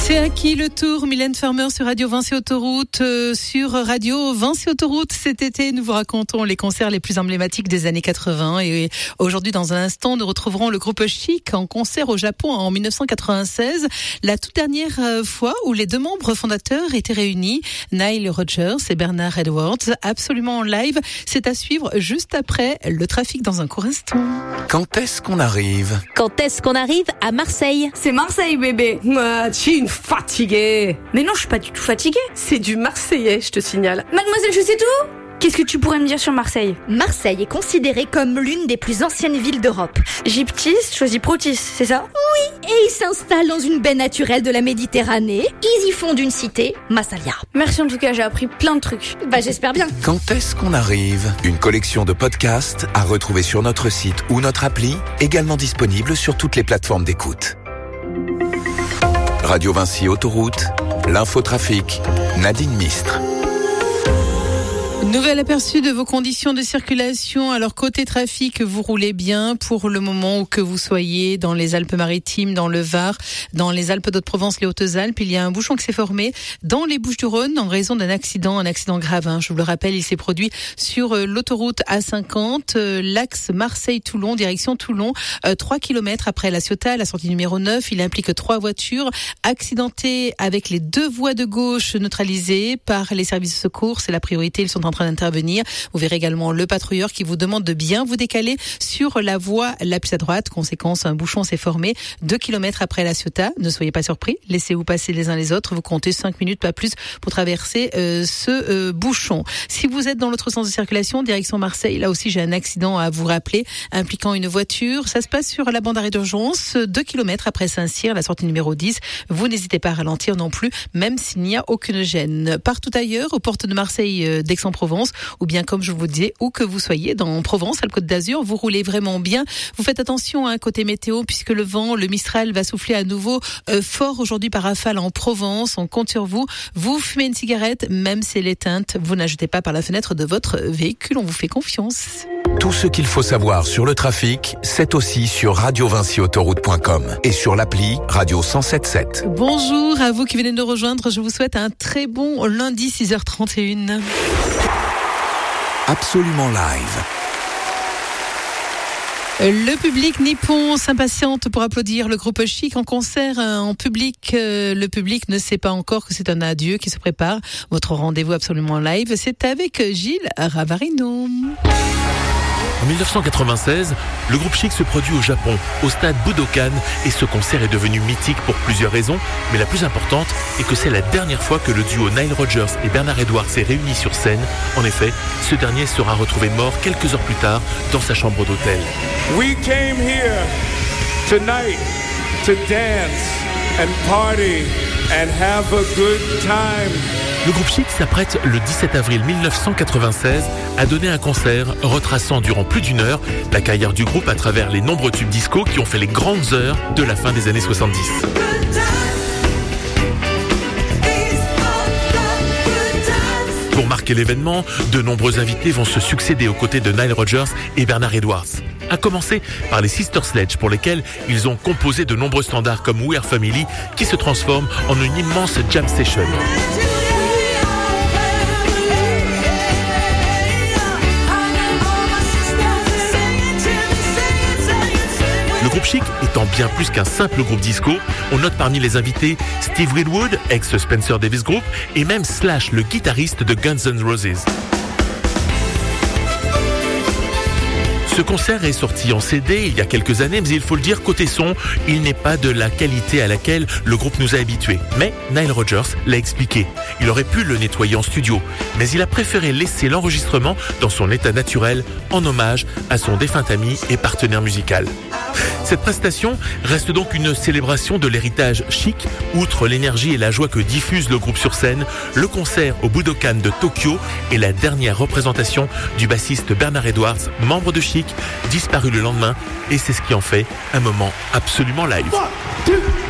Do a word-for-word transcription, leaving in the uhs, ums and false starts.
C'est à qui le tour, Mylène Farmer sur Radio Vinci Autoroute. Euh, sur Radio Vinci Autoroute, cet été, nous vous racontons les concerts les plus emblématiques des années quatre-vingts. Et aujourd'hui, dans un instant, nous retrouverons le groupe Chic en concert au Japon en dix-neuf cent quatre-vingt-seize. La toute dernière fois où les deux membres fondateurs étaient réunis, Nile Rodgers et Bernard Edwards, absolument en live. C'est à suivre juste après le trafic dans un court instant. Quand est-ce qu'on arrive ? Quand est-ce qu'on arrive à Marseille ? C'est Marseille, bébé. Ah, tu es une fatiguée. Mais non, je suis pas du tout fatiguée. C'est du marseillais, je te signale. Mademoiselle, je sais tout. Qu'est-ce que tu pourrais me dire sur Marseille ? Marseille est considérée comme l'une des plus anciennes villes d'Europe. Gyptis choisit Protis, c'est ça ? Oui, et ils s'installent dans une baie naturelle de la Méditerranée. Ils y fondent une cité, Massalia. Merci en tout cas, j'ai appris plein de trucs. Bah j'espère bien. Quand est-ce qu'on arrive ? Une collection de podcasts à retrouver sur notre site ou notre appli, également disponible sur toutes les plateformes d'écoute. Radio Vinci Autoroute, l'infotrafic, Nadine Mistre. Nouvel aperçu de vos conditions de circulation. Alors côté trafic, vous roulez bien pour le moment où que vous soyez dans les Alpes-Maritimes, dans le Var, dans les Alpes d'Haute-Provence, les Hautes-Alpes. Il y a un bouchon qui s'est formé dans les Bouches-du-Rhône en raison d'un accident, un accident grave. Hein. Je vous le rappelle, il s'est produit sur euh, l'autoroute A cinquante, euh, l'axe Marseille-Toulon, direction Toulon, euh, trois kilomètres après La Ciotat, la sortie numéro neuf. Il implique trois voitures accidentées avec les deux voies de gauche neutralisées par les services de secours. C'est la priorité. Ils sont en train d'intervenir. Vous verrez également le patrouilleur qui vous demande de bien vous décaler sur la voie la plus à droite. Conséquence, un bouchon s'est formé deux kilomètres après La Ciotat. Ne soyez pas surpris. Laissez-vous passer les uns les autres. Vous comptez cinq minutes, pas plus, pour traverser euh, ce euh, bouchon. Si vous êtes dans l'autre sens de circulation, direction Marseille, là aussi j'ai un accident à vous rappeler, impliquant une voiture. Ça se passe sur la bande d'arrêt d'urgence, deux kilomètres après Saint-Cyr, la sortie numéro dix. Vous n'hésitez pas à ralentir non plus, même s'il n'y a aucune gêne. Partout ailleurs, aux portes de Marseille, euh, d'Aix-en-Provence, ou bien comme je vous disais, où que vous soyez, dans Provence, à la Côte d'Azur, vous roulez vraiment bien. Vous faites attention à un côté météo, puisque le vent, le Mistral, va souffler à nouveau euh, fort aujourd'hui par rafale en Provence. On compte sur vous. Vous fumez une cigarette, même si elle est éteinte, vous n'ajoutez pas par la fenêtre de votre véhicule. On vous fait confiance. Tout ce qu'il faut savoir sur le trafic, c'est aussi sur radio vinci autoroute point com et sur l'appli Radio cent sept sept. Bonjour à vous qui venez de nous rejoindre. Je vous souhaite un très bon lundi six heures trente et une. Absolument live. Le public nippon s'impatiente pour applaudir le groupe Chic en concert en public. Le public ne sait pas encore que c'est un adieu qui se prépare. Votre rendez-vous absolument live, c'est avec Gilles Ravarino. En dix-neuf cent quatre-vingt-seize, le groupe Chic se produit au Japon, au stade Budokan, et ce concert est devenu mythique pour plusieurs raisons, mais la plus importante est que c'est la dernière fois que le duo Nile Rodgers et Bernard Edwards s'est réuni sur scène. En effet, ce dernier sera retrouvé mort quelques heures plus tard dans sa chambre d'hôtel. We came here tonight to dance and party and have a good time. Le groupe Chic s'apprête le dix-sept avril dix-neuf cent quatre-vingt-seize à donner un concert retraçant durant plus d'une heure la carrière du groupe à travers les nombreux tubes disco qui ont fait les grandes heures de la fin des années soixante-dix. Pour marquer l'événement, de nombreux invités vont se succéder aux côtés de Nile Rodgers et Bernard Edwards. À commencer par les Sister Sledge pour lesquels ils ont composé de nombreux standards comme We Are Family qui se transforment en une immense jam session. Le groupe Chic étant bien plus qu'un simple groupe disco, on note parmi les invités Steve Winwood, ex-Spencer Davis Group, et même Slash, le guitariste de Guns N' Roses. Ce concert est sorti en C D il y a quelques années, mais il faut le dire, côté son, il n'est pas de la qualité à laquelle le groupe nous a habitués. Mais Nile Rodgers l'a expliqué. Il aurait pu le nettoyer en studio, mais il a préféré laisser l'enregistrement dans son état naturel en hommage à son défunt ami et partenaire musical. Cette prestation reste donc une célébration de l'héritage Chic. Outre l'énergie et la joie que diffuse le groupe sur scène, le concert au Budokan de Tokyo est la dernière représentation du bassiste Bernard Edwards, membre de Chic, disparu le lendemain, et c'est ce qui en fait un moment absolument live. One, two.